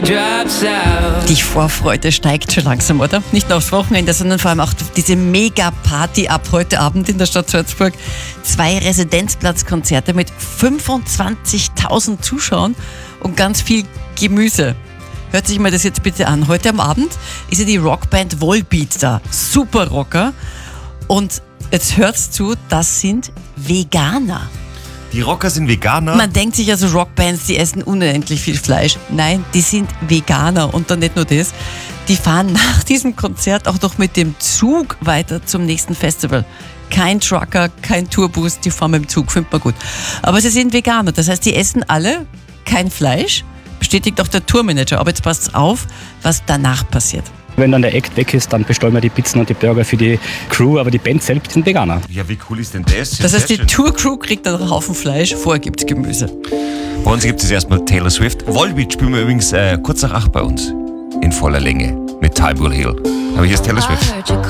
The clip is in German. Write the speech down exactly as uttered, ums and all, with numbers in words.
Die Vorfreude steigt schon langsam, oder? Nicht nur aufs Wochenende, sondern vor allem auch diese Mega-Party ab heute Abend in der Stadt Salzburg. Zwei Residenzplatzkonzerte mit fünfundzwanzigtausend Zuschauern und ganz viel Gemüse. Hört sich mal das jetzt bitte an. Heute am Abend ist ja die Rockband Volbeat da. Super Rocker. Und jetzt hört's zu, das sind Veganer. Die Rocker sind Veganer? Man denkt sich also, Rockbands, die essen unendlich viel Fleisch. Nein, die sind Veganer. Und dann nicht nur das, die fahren nach diesem Konzert auch noch mit dem Zug weiter zum nächsten Festival. Kein Trucker, kein Tourbus, die fahren mit dem Zug, findet man gut. Aber sie sind Veganer, das heißt, die essen alle kein Fleisch, bestätigt auch der Tourmanager. Aber jetzt passt auf, was danach passiert. Wenn dann der Act weg ist, dann bestellen wir die Pizzen und die Burger für die Crew, aber die Band selbst sind Veganer. Ja, wie cool ist denn das? Das heißt, die Tour-Crew kriegt dann einen Haufen Fleisch, vorher gibt's Gemüse. Bei uns gibt es erstmal Taylor Swift. Volbeat spielen wir übrigens äh, kurz nach acht bei uns. In voller Länge. Mit Time Will Heal. Aber hier ist Taylor Swift.